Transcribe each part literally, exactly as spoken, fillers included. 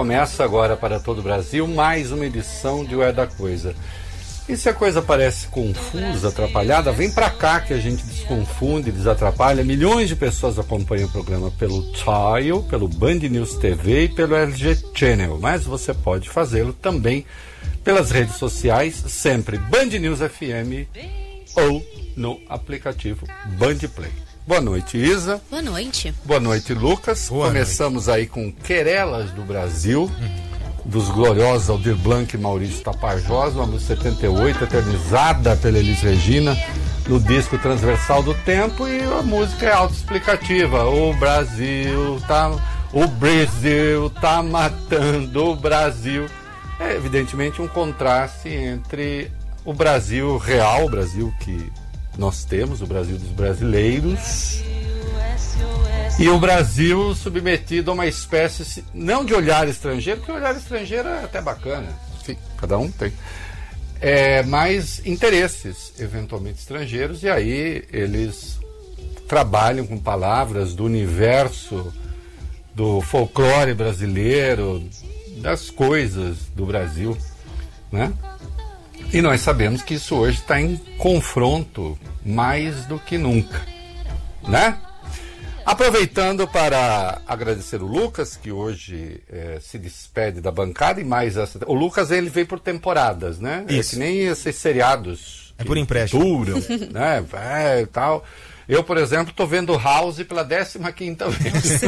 Começa agora para todo o Brasil mais uma edição de O É da Coisa. E se a coisa parece confusa, atrapalhada, vem pra cá que a gente desconfunde, desatrapalha. Milhões de pessoas acompanham o programa pelo Tile, pelo Band News T V e pelo L G Channel. Mas você pode fazê-lo também pelas redes sociais, sempre Band News F M ou no aplicativo Band Play. Boa noite, Isa. Boa noite. Boa noite, Lucas. Boa Começamos noite. aí com Querelas do Brasil. Uhum. Dos gloriosos Aldir Blanc e Maurício Tapajós, uma música setenta e oito, eternizada pela Elis Regina, no disco Transversal do Tempo, e a música é autoexplicativa. O Brasil tá... O Brasil tá matando o Brasil. É evidentemente um contraste entre o Brasil real, o Brasil que nós temos, o Brasil dos brasileiros, e o Brasil submetido a uma espécie, não de olhar estrangeiro, porque o olhar estrangeiro é até bacana, enfim, cada um tem, é, mas interesses eventualmente estrangeiros, e aí eles trabalham com palavras do universo, do folclore brasileiro, das coisas do Brasil, né? E nós sabemos que isso hoje está em confronto mais do que nunca, né? Aproveitando para agradecer o Lucas, que hoje é, se despede da bancada, e mais essa... O Lucas, ele veio por temporadas, né? Isso. É que nem esses seriados. É por empréstimo. Duram, né? É, e tal. Eu, por exemplo, estou vendo House pela décima quinta vez.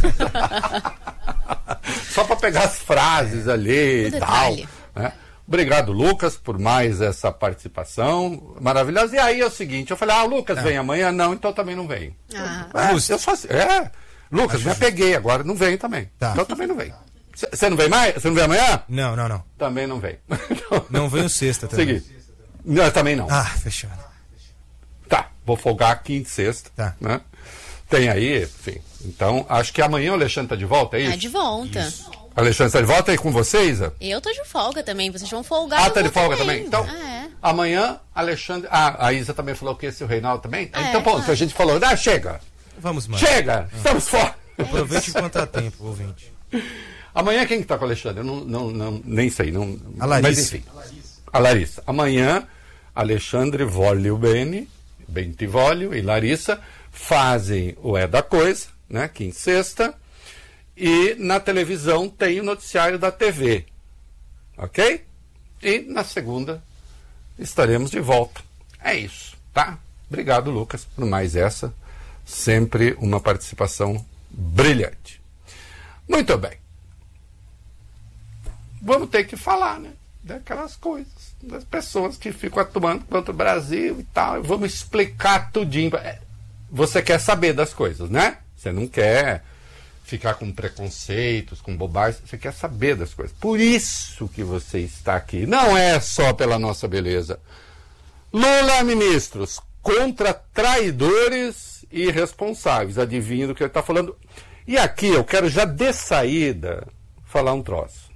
Só para pegar as frases ali e tal, né? Obrigado, Lucas, por mais essa participação maravilhosa. E aí é o seguinte, eu falei, ah, Lucas, ah. vem amanhã? Não, então também não vem. Ah. É, eu só, é, Lucas, Acho me apeguei agora, não vem também. Tá. Então também não vem. Você não vem mais? Você não vem amanhã? Não, não, não. Também não vem. Não venho sexta também. Segui. Não, também não. Ah, fechado. Tá, vou folgar quinta e sexta. Tá. Né? Tem aí, enfim. Então, acho que amanhã o Alexandre tá de volta, é isso? Tá de volta. Isso. Alexandre, está de volta aí com vocês? Eu tô de folga também, vocês vão folgar. Ah, tá de folga também? também? Então, ah, é. amanhã, Alexandre... Ah, a Isa também falou que esse o Reinaldo também? É, então, pronto, claro. a gente falou, ah, chega! Vamos, mano. Chega! Ah. Estamos fora! Aproveite enquanto há tempo, ouvinte. Amanhã quem que tá com o Alexandre? Eu não, não, não, nem sei. Não, a Larissa. Mas enfim, a Larissa. A Larissa. Amanhã, Alexandre, Voglio Bene, Bentivoglio e Larissa fazem o É da Coisa, né, quinta e sexta, e na televisão tem o noticiário da T V, ok? E na segunda estaremos de volta. É isso, tá? Obrigado, Lucas, por mais essa. Sempre uma participação brilhante. Muito bem. Vamos ter que falar, né? Daquelas coisas, das pessoas que ficam atuando contra o Brasil e tal. Vamos explicar tudinho. Você quer saber das coisas, né? Você não quer ficar com preconceitos, com bobagens. Você quer saber das coisas. Por isso que você está aqui. Não é só pela nossa beleza. Lula, ministros, contra traidores e irresponsáveis. Adivinha do que ele está falando. E aqui eu quero já de saída falar um troço.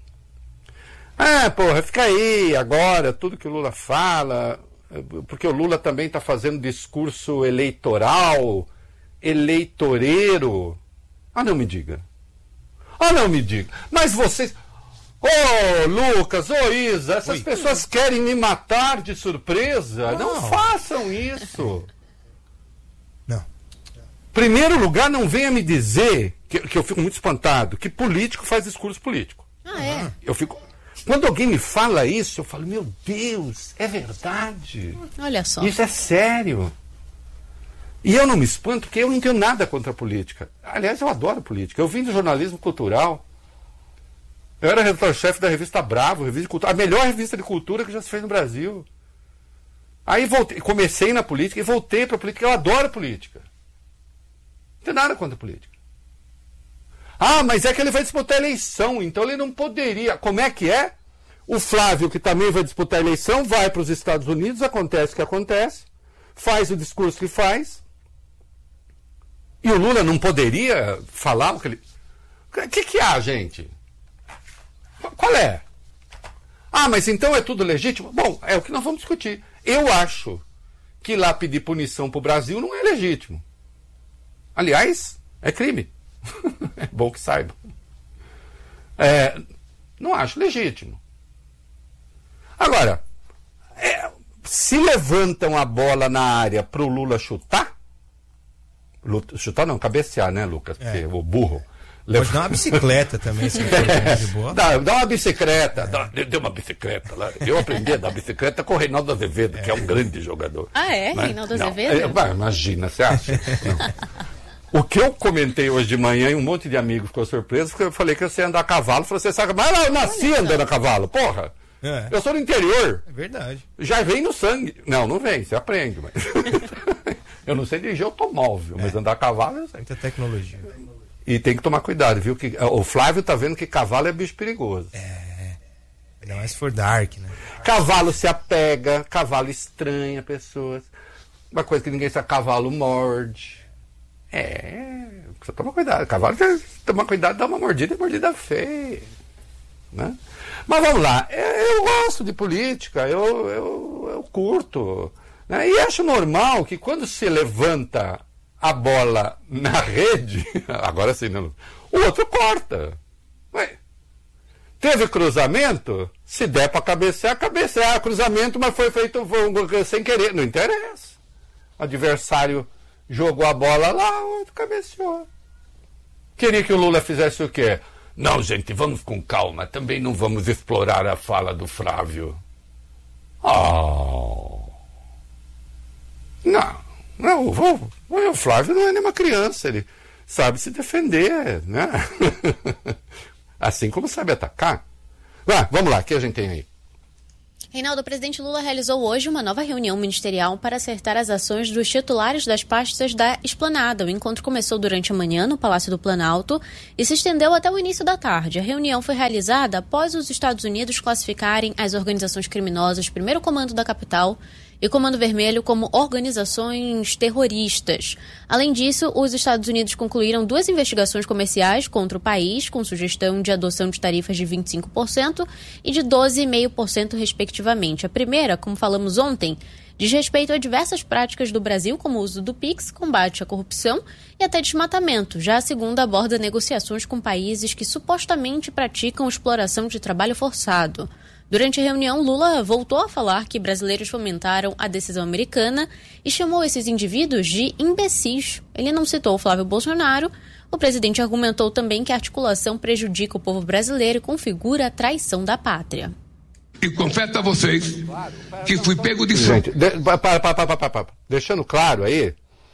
Ah, porra, fica aí agora, tudo que o Lula fala, porque o Lula também está fazendo discurso eleitoral, eleitoreiro. Ah, não me diga. Ah, não me diga. Mas vocês... Ô, oh, Lucas, ô, oh, Isa, essas Oi. pessoas querem me matar de surpresa? Não, não façam isso. Não. Primeiro lugar, não venha me dizer, que, que eu fico muito espantado, que político faz discurso político. Ah, é? Eu fico... Quando alguém me fala isso, eu falo, meu Deus, é verdade. Olha só. Isso é sério. E eu não me espanto, porque eu não tenho nada contra a política. Aliás, eu adoro política. Eu vim do jornalismo cultural. Eu era redator-chefe da revista Bravo, revista de cultura, a melhor revista de cultura que já se fez no Brasil. Aí voltei, comecei na política e voltei para a política. Eu adoro política. Não tenho nada contra a política. Ah, mas é que ele vai disputar a eleição, então ele não poderia. Como é que é? O Flávio, que também vai disputar a eleição, vai para os Estados Unidos, acontece o que acontece, faz o discurso que faz, e o Lula não poderia falar o que ele... O que, que há, gente? Qual é? Ah, mas então é tudo legítimo? Bom, é o que nós vamos discutir. Eu acho que lá pedir punição para o Brasil não é legítimo. Aliás, é crime. É bom que saiba. É, Não acho legítimo. Agora, é, se levantam a bola na área para o Lula chutar, chutar não, cabecear, né, Lucas? Porque É. o burro... Pode dar uma bicicleta também, se for de boa. Dá, dá uma bicicleta, é. dá, deu uma bicicleta lá. Eu aprendi a dar bicicleta com o Reinaldo Azevedo, é. que é um grande jogador. Ah, é? Mas, Reinaldo não, Azevedo? É, vai, imagina, você acha? Não. O que eu comentei hoje de manhã e um monte de amigos ficou surpreso, porque eu falei que eu sei andar a cavalo. Falei, você sabe, mas eu nasci andando a cavalo, porra! É. Eu sou do interior. É verdade. Já vem no sangue. Não, não vem, você aprende. Mas... eu não sei dirigir automóvel, é. mas andar a cavalo eu sei. Muita tecnologia. E tem que tomar cuidado, viu? Que, o Flávio tá vendo que cavalo é bicho perigoso. É. Ainda mais se for dark, né? Cavalo se apega, cavalo estranha pessoas. Uma coisa que ninguém sabe, cavalo morde. É, precisa tomar cuidado. Cavalo tem que tomar cuidado, dá uma mordida e mordida feia. Né? Mas vamos lá, eu, eu gosto de política, eu, eu, eu curto. Né? E acho normal que quando se levanta a bola na rede, agora sim, não, o outro corta. Ué, teve cruzamento? Se der para cabecear, cabecear. Cruzamento, mas foi feito sem querer. Não interessa. O adversário jogou a bola lá, o outro cabeceou. Queria que o Lula fizesse o quê? Não, gente, vamos com calma. Também não vamos explorar a fala do Flávio. Oh. Não, não, o, o Flávio não é nenhuma criança. Ele sabe se defender, né? Assim como sabe atacar. Ah, vamos lá, o que a gente tem aí? Reinaldo, o presidente Lula realizou hoje uma nova reunião ministerial para acertar as ações dos titulares das pastas da Esplanada. O encontro começou durante a manhã no Palácio do Planalto e se estendeu até o início da tarde. A reunião foi realizada após os Estados Unidos classificarem as organizações criminosas Primeiro Comando da Capital e Comando Vermelho como organizações terroristas. Além disso, os Estados Unidos concluíram duas investigações comerciais contra o país, com sugestão de adoção de tarifas de vinte e cinco por cento e de doze vírgula cinco por cento, respectivamente. A primeira, como falamos ontem, diz respeito a diversas práticas do Brasil, como o uso do Pix, combate à corrupção e até desmatamento. Já a segunda aborda negociações com países que supostamente praticam exploração de trabalho forçado. Durante a reunião, Lula voltou a falar que brasileiros fomentaram a decisão americana e chamou esses indivíduos de imbecis. Ele não citou Flávio Bolsonaro. O presidente argumentou também que a articulação prejudica o povo brasileiro e configura a traição da pátria. E confesso a vocês que fui pego de Gente, de, para, para, para, para, para, deixando claro aí,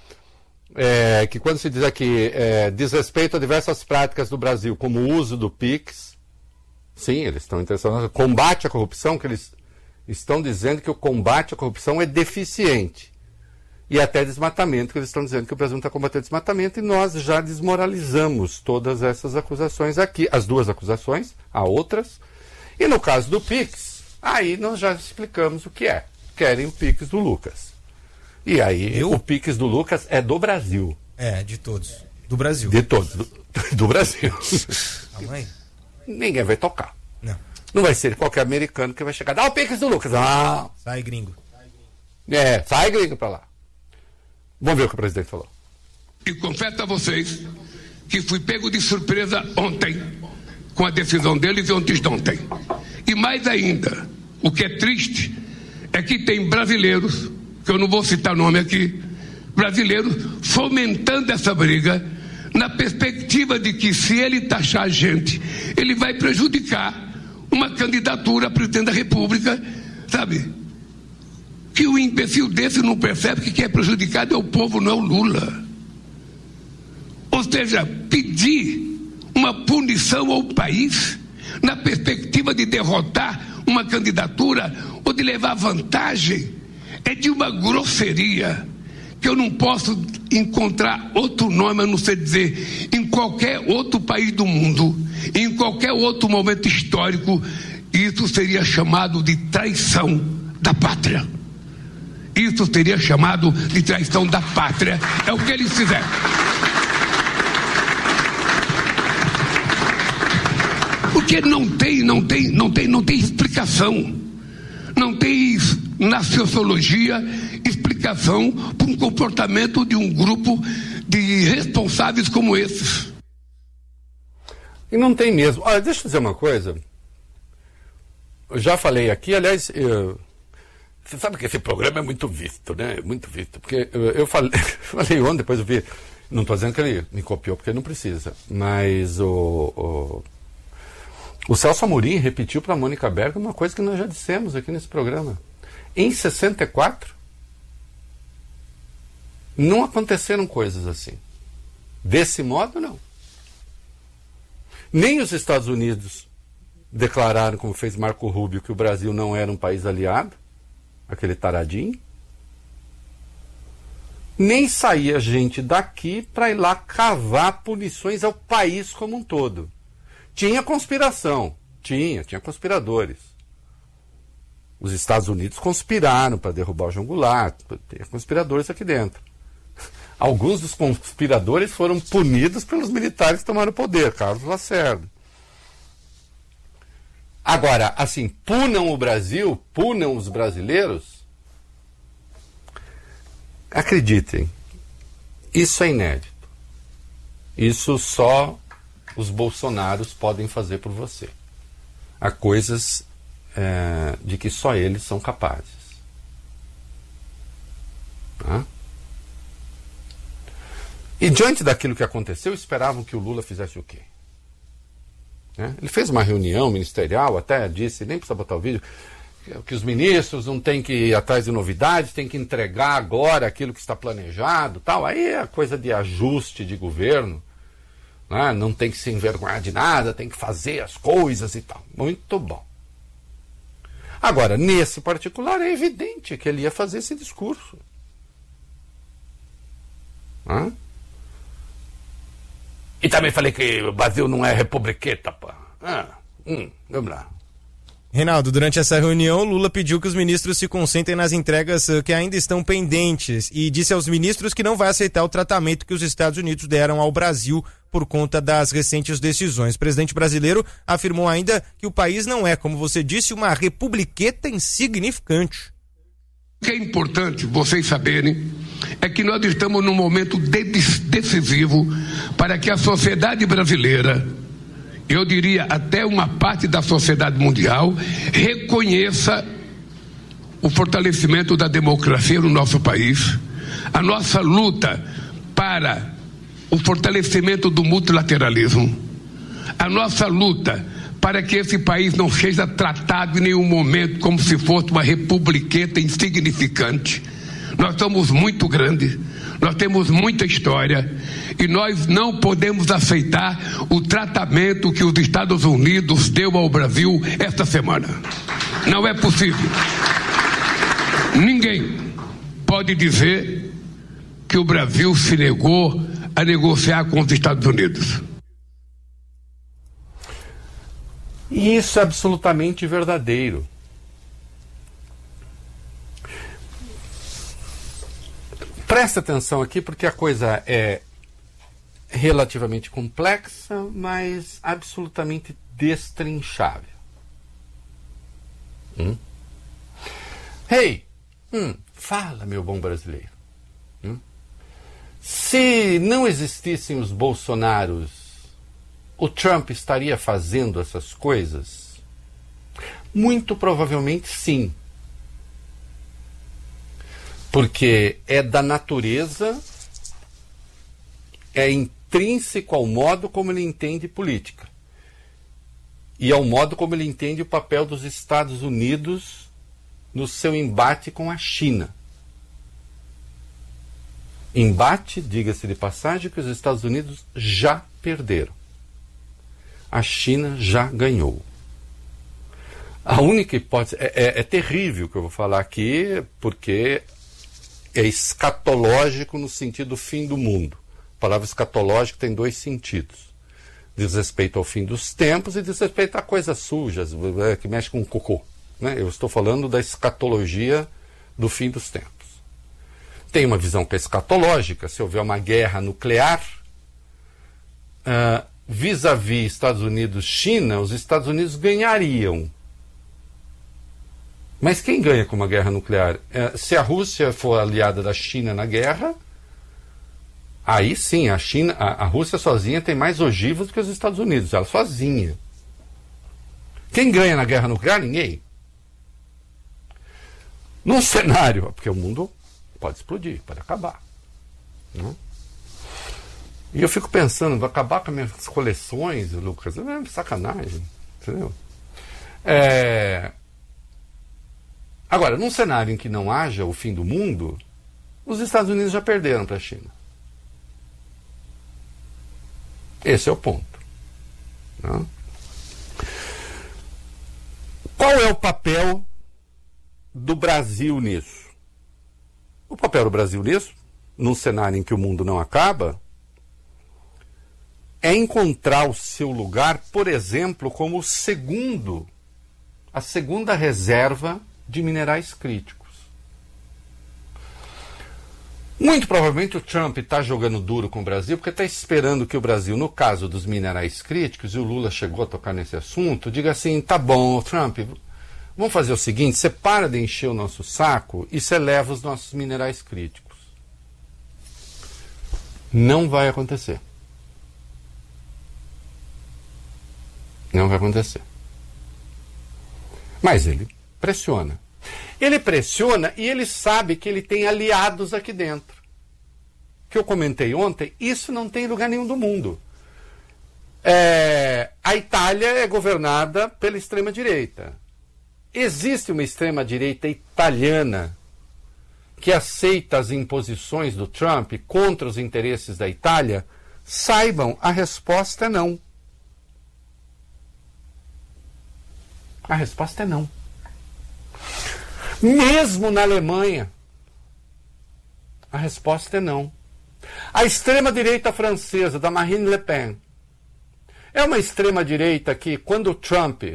é, que quando se diz aqui é, diz respeito a diversas práticas do Brasil, como o uso do Pix, sim, eles estão interessados no combate à corrupção, que eles estão dizendo que o combate à corrupção é deficiente. E até desmatamento, que eles estão dizendo que o Brasil não está combatendo desmatamento, e nós já desmoralizamos todas essas acusações aqui. As duas acusações, há outras. E no caso do Pix, aí nós já explicamos o que é. Querem o Pix do Lucas. E aí Eu? o Pix do Lucas é do Brasil. É, de todos. Do Brasil. De todos. Do, do Brasil. A mãe? Ninguém vai tocar. Não. Não vai ser qualquer americano que vai chegar. Dá o Pix do Lucas. Ah. Sai, gringo. É, sai gringo pra lá. Vamos ver o que o presidente falou. E confesso a vocês que fui pego de surpresa ontem com a decisão deles e antes de ontem. E mais ainda, o que é triste é que tem brasileiros, que eu não vou citar nome aqui, brasileiros fomentando essa briga na perspectiva de que, se ele taxar a gente, ele vai prejudicar uma candidatura a presidente da República, sabe? Que o imbecil desse não percebe que quem é prejudicado é o povo, não é o Lula. Ou seja, pedir uma punição ao país na perspectiva de derrotar uma candidatura ou de levar vantagem é de uma grosseria que eu não posso encontrar outro nome a não ser dizer, em qualquer outro país do mundo, em qualquer outro momento histórico, isso seria chamado de traição da pátria. Isso seria chamado de traição da pátria. É o que eles fizeram. Porque não tem, não tem, não tem, não tem explicação. Não tem na sociologia explicação para um comportamento de um grupo de responsáveis como esses. E não tem mesmo. Olha, deixa eu dizer uma coisa. eu já falei aqui, aliás, eu, você sabe que esse programa é muito visto, né? Muito visto. Porque eu, eu falei, falei ontem, depois eu vi. Não estou dizendo que ele me copiou, porque ele não precisa. Mas o, o, o Celso Amorim repetiu para a Mônica Berger uma coisa que nós já dissemos aqui nesse programa. Em sessenta e quatro, não aconteceram coisas assim. Desse modo, não. Nem os Estados Unidos declararam, como fez Marco Rubio, que o Brasil não era um país aliado, aquele taradinho. Nem saía gente daqui para ir lá cavar punições ao país como um todo. Tinha conspiração, tinha, tinha conspiradores. Os Estados Unidos conspiraram para derrubar o João Goulart, tem conspiradores aqui dentro. Alguns dos conspiradores foram punidos pelos militares que tomaram o poder, Carlos Lacerda. Agora, assim, punam o Brasil, punam os brasileiros. Acreditem, isso é inédito. Isso só os bolsonaros podem fazer por você. Há coisas é, de que só eles são capazes. Tá? E diante daquilo que aconteceu, esperavam que o Lula fizesse o quê? Né? Ele fez uma reunião ministerial, até disse, nem precisa botar o vídeo, que os ministros não têm que ir atrás de novidades, têm que entregar agora aquilo que está planejado, tal. Aí é coisa de ajuste de governo, né? Não tem que se envergonhar de nada, tem que fazer as coisas e tal. Muito bom. Agora, nesse particular, é evidente que ele ia fazer esse discurso. Hã? E também falei que o Brasil não é republiqueta, pá. Ah, hum, vamos lá. Reinaldo, durante essa reunião, Lula pediu que os ministros se concentrem nas entregas que ainda estão pendentes e disse aos ministros que não vai aceitar o tratamento que os Estados Unidos deram ao Brasil por conta das recentes decisões. O presidente brasileiro afirmou ainda que o país não é, como você disse, uma republiqueta insignificante. O que é importante vocês saberem é que nós estamos num momento de- decisivo para que a sociedade brasileira, eu diria até uma parte da sociedade mundial, reconheça o fortalecimento da democracia no nosso país, a nossa luta para o fortalecimento do multilateralismo, a nossa luta para que esse país não seja tratado em nenhum momento como se fosse uma republiqueta insignificante. Nós somos muito grandes, nós temos muita história e nós não podemos aceitar o tratamento que os Estados Unidos deu ao Brasil esta semana. Não é possível. Ninguém pode dizer que o Brasil se negou a negociar com os Estados Unidos. E isso é absolutamente verdadeiro. Presta atenção aqui, porque a coisa é relativamente complexa, mas absolutamente destrinchável. Hum? Hey, hum, fala, meu bom brasileiro. Hum? Se não existissem os Bolsonaros, o Trump estaria fazendo essas coisas? Muito provavelmente sim. Porque é da natureza, é intrínseco ao modo como ele entende política. E ao modo como ele entende o papel dos Estados Unidos no seu embate com a China. Embate, diga-se de passagem, que os Estados Unidos já perderam. A China já ganhou. A única hipótese... É, é, é terrível o que eu vou falar aqui, porque é escatológico no sentido do fim do mundo. A palavra escatológico tem dois sentidos. Diz respeito ao fim dos tempos e diz respeito a coisas sujas, que mexe com cocô. Né? Eu estou falando da escatologia do fim dos tempos. Tem uma visão que é escatológica. Se houver uma guerra nuclear, uh, vis-à-vis Estados Unidos-China, os Estados Unidos ganhariam. Mas quem ganha com uma guerra nuclear? Uh, se a Rússia for aliada da China na guerra, aí sim, a China, a, a Rússia sozinha tem mais ogivas do que os Estados Unidos, ela sozinha. Quem ganha na guerra nuclear? Ninguém. Num cenário, porque o mundo pode explodir, pode acabar. Né? E eu fico pensando, vai acabar com as minhas coleções, Lucas? É sacanagem, entendeu? É... Agora, num cenário em que não haja o fim do mundo, os Estados Unidos já perderam para a China. Esse é o ponto. Né? Qual é o papel do Brasil nisso? O papel do Brasil nisso, num cenário em que o mundo não acaba, é encontrar o seu lugar, por exemplo, como o segundo, a segunda reserva de minerais críticos. Muito provavelmente o Trump está jogando duro com o Brasil, porque está esperando que o Brasil, no caso dos minerais críticos, e o Lula chegou a tocar nesse assunto, diga assim, tá bom, Trump, vamos fazer o seguinte, você para de encher o nosso saco e você leva os nossos minerais críticos. Não vai acontecer. Não vai acontecer. Mas ele pressiona. Ele pressiona e ele sabe que ele tem aliados aqui dentro. Que eu comentei ontem, isso não tem em lugar nenhum do mundo. É, a Itália é governada pela extrema-direita. Existe uma extrema-direita italiana que aceita as imposições do Trump contra os interesses da Itália? Saibam, a resposta é não. A resposta é não. Mesmo na Alemanha, a resposta é não. A extrema-direita francesa, da Marine Le Pen, é uma extrema-direita que, quando o Trump